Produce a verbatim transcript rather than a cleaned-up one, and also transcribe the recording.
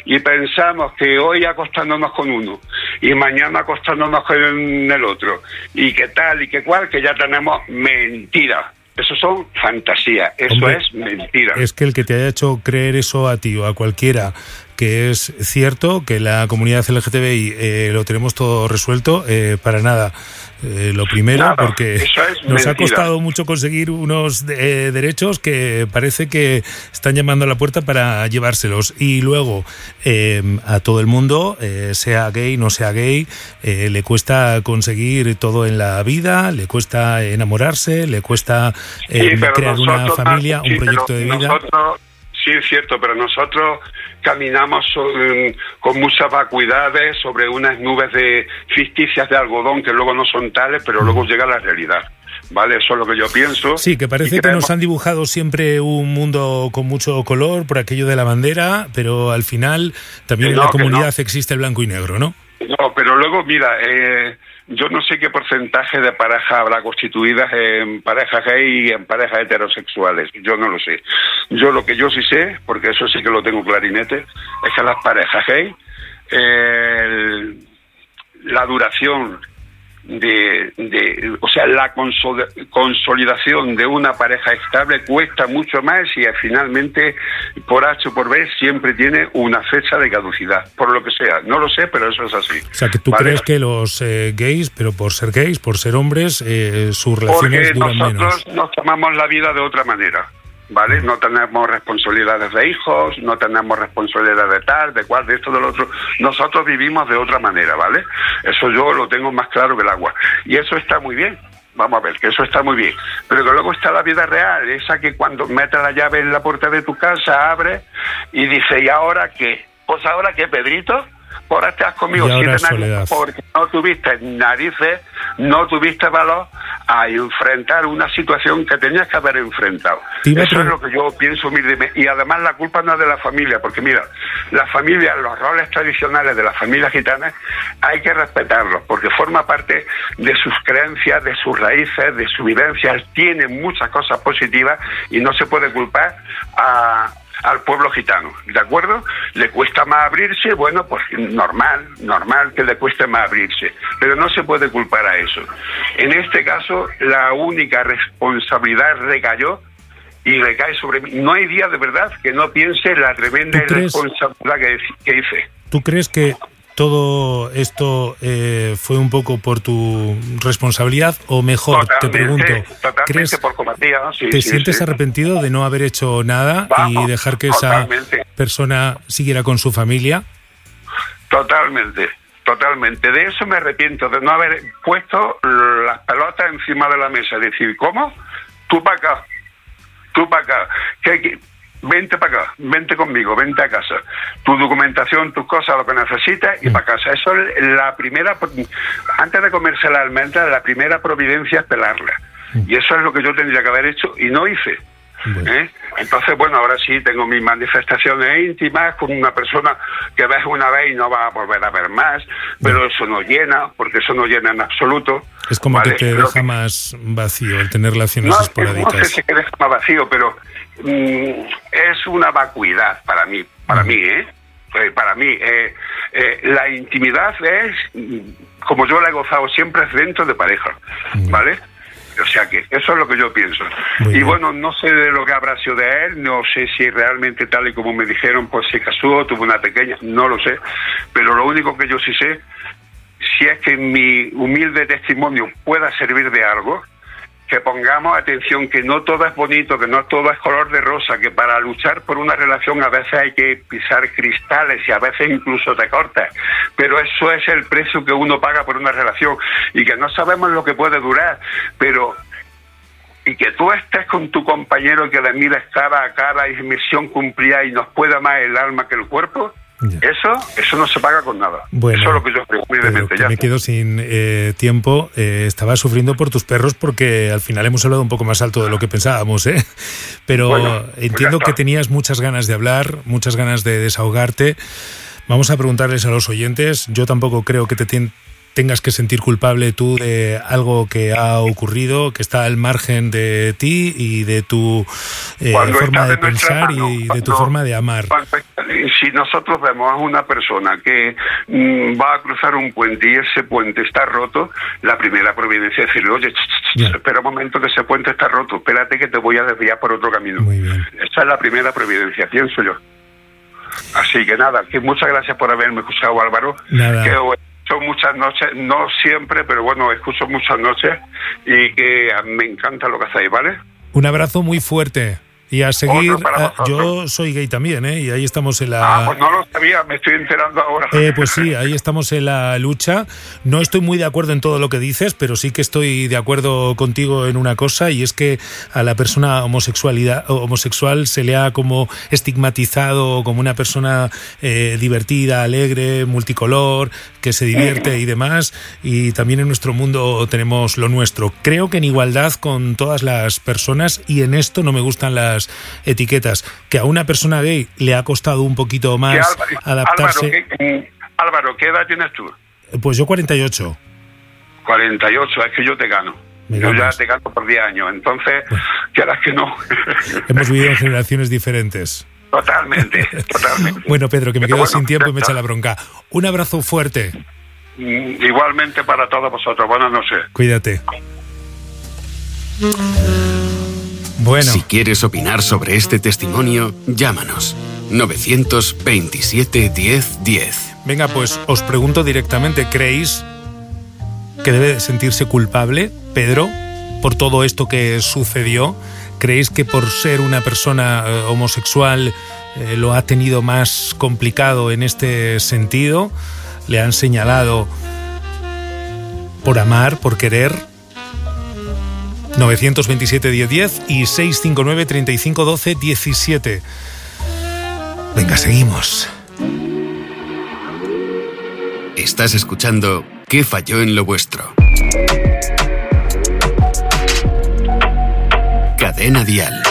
y pensamos que hoy acostándonos con uno y mañana acostándonos con el otro y que tal y que cual, que ya tenemos mentira. Eso son fantasías, eso Hombre, es mentira. Es que el que te haya hecho creer eso a ti o a cualquiera, que es cierto que la comunidad L G T B I eh, lo tenemos todo resuelto, eh, para nada. Eh, lo primero, nada, porque es nos mentira. Ha costado mucho conseguir unos eh, derechos que parece que están llamando a la puerta para llevárselos. Y luego, eh, a todo el mundo, eh, sea gay, no sea gay, eh, le cuesta conseguir todo en la vida, le cuesta enamorarse, le cuesta eh, sí, crear una familia, sí, un proyecto de vida. Nosotros, sí, es cierto, pero nosotros caminamos sobre, con muchas vacuidades sobre unas nubes de ficticias de algodón que luego no son tales, pero luego llega la realidad. ¿Vale? Eso es lo que yo pienso. Sí, que parece que creemos... nos han dibujado siempre un mundo con mucho color por aquello de la bandera, pero al final también no, en la comunidad no. existe el blanco y negro, ¿no? No, pero luego, mira, eh, yo no sé qué porcentaje de parejas habrá constituidas en parejas gay y en parejas heterosexuales. Yo no lo sé. Yo lo que yo sí sé, porque eso sí que lo tengo clarinete, es que las parejas gay, eh, la duración de, de, o sea, la consol- consolidación de una pareja estable cuesta mucho más y finalmente, por H o por B, siempre tiene una fecha de caducidad, por lo que sea. No lo sé, pero eso es así. O sea, que tú ¿vale? crees que los eh, gays, pero por ser gays, por ser hombres, eh, sus relaciones Porque duran menos. Porque nosotros nos tomamos la vida de otra manera. ¿Vale? No tenemos responsabilidades de hijos, no tenemos responsabilidades de tal, de cual, de esto, de lo otro. Nosotros vivimos de otra manera, ¿vale? Eso yo lo tengo más claro que el agua. Y eso está muy bien. Vamos a ver, que eso está muy bien. Pero que luego está la vida real, esa que cuando metes la llave en la puerta de tu casa, abres y dices, ¿y ahora qué? Pues ahora qué, Pedrito, ahora estás conmigo siete narices porque no tuviste narices, no tuviste valor a enfrentar una situación que tenías que haber enfrentado. Eso es lo que yo pienso humildemente. Y además la culpa no es de la familia, porque mira, la familia, los roles tradicionales de las familias gitanas hay que respetarlos, porque forma parte de sus creencias, de sus raíces, de sus vivencias, tienen muchas cosas positivas y no se puede culpar a... al pueblo gitano, ¿de acuerdo? Le cuesta más abrirse, bueno, pues normal, normal que le cueste más abrirse, pero no se puede culpar a eso. En este caso, la única responsabilidad recayó y recae sobre mí. No hay día de verdad que no piense la tremenda responsabilidad que, que hice. ¿Tú crees que todo esto eh, fue un poco por tu responsabilidad o mejor, totalmente, te pregunto, ¿crees por comatía, ¿no? sí, te sí, sientes sí. arrepentido de no haber hecho nada Vamos, y dejar que totalmente. esa persona siguiera con su familia? Totalmente, totalmente. De eso me arrepiento, de no haber puesto las pelotas encima de la mesa, decir, ¿cómo? Tú para acá, tú para acá. ¿Qué, qué? Vente para acá, vente conmigo, vente a casa. Tu documentación, tus cosas, lo que necesitas y para casa. Eso es la primera, antes de comerse la almendra, la primera providencia es pelarla. Y eso es lo que yo tendría que haber hecho y no hice. ¿Eh? Entonces, bueno, ahora sí tengo mis manifestaciones íntimas con una persona que ves una vez y no va a volver a ver más, pero eso no llena, porque eso no llena en absoluto. Es como ¿vale? que te Creo deja que... más vacío el tener relaciones no, esporádicas. No sé si que deja más vacío, pero mm, es una vacuidad para mí, para uh-huh. mí, ¿eh? Eh, para mí, eh, eh, la intimidad es, como yo la he gozado siempre, es dentro de pareja, uh-huh. ¿vale? O sea que eso es lo que yo pienso. Muy y bien. Bueno, no sé de lo que habrá sido de él, no sé si realmente tal y como me dijeron, pues se casó, tuvo una pequeña, no lo sé. Pero lo único que yo sí sé, si es que mi humilde testimonio pueda servir de algo, que pongamos atención, que no todo es bonito, que no todo es color de rosa, que para luchar por una relación a veces hay que pisar cristales y a veces incluso te cortas, pero eso es el precio que uno paga por una relación y que no sabemos lo que puede durar, pero y que tú estés con tu compañero que le mires cara a cara y misión cumplida y nos pueda más el alma que el cuerpo. Ya. Eso eso no se paga con nada. Bueno, eso es lo que yo creo humildemente. Ya me quedo sin eh, tiempo. Eh, estaba sufriendo por tus perros porque al final hemos hablado un poco más alto de lo que pensábamos, ¿eh? Pero bueno, entiendo pues que tenías muchas ganas de hablar, muchas ganas de desahogarte. Vamos a preguntarles a los oyentes. Yo tampoco creo que te, ten, tengas que sentir culpable tú de algo que ha ocurrido, que está al margen de ti y de tu eh, forma de pensar mano, y de tu forma de amar. Si nosotros vemos a una persona que mm, va a cruzar un puente y ese puente está roto, la primera providencia es decirle, oye, ch, ch, ch, espera un momento que ese puente está roto, espérate que te voy a desviar por otro camino. Muy bien. Esa es la primera providencia, pienso yo. Así que nada, que muchas gracias por haberme escuchado, Álvaro. Nada. Que son muchas noches, no siempre, pero bueno, escucho muchas noches y que me encanta lo que hacéis, ¿vale? Un abrazo muy fuerte. Y a seguir, a, yo soy gay también, ¿eh? Y ahí estamos en la... Ah, pues no lo sabía, me estoy enterando ahora. Eh, pues sí, ahí estamos en la lucha. No estoy muy de acuerdo en todo lo que dices, pero sí que estoy de acuerdo contigo en una cosa, y es que a la persona homosexualidad, homosexual se le ha como estigmatizado como una persona eh, divertida, alegre, multicolor, que se divierte y demás, y también en nuestro mundo tenemos lo nuestro. Creo que en igualdad con todas las personas, y en esto no me gustan las etiquetas, que a una persona gay le ha costado un poquito más Álvaro, adaptarse. Álvaro ¿qué, Álvaro, ¿qué edad tienes tú? Pues yo cuarenta y ocho. cuarenta y ocho, es que yo te gano. Me yo ganas. Ya te gano por diez años, entonces, quieras que no. Hemos vivido en generaciones diferentes. Totalmente, totalmente. Bueno, Pedro, que me quedo bueno, sin tiempo y me echa la bronca. Un abrazo fuerte. Igualmente para todos vosotros. Buenas noches. Cuídate. Bueno. Si quieres opinar sobre este testimonio, llámanos. novecientos veintisiete diez diez. Venga, pues os pregunto directamente, ¿creéis que debe sentirse culpable Pedro por todo esto que sucedió? ¿Creéis que por ser una persona eh, homosexual eh, lo ha tenido más complicado en este sentido? ¿Le han señalado por amar, por querer? novecientos veintisiete diez diez y seiscientos cincuenta y nueve treinta y cinco doce diecisiete. Venga, seguimos. Estás escuchando ¿Qué falló en lo vuestro? Cadena Dial.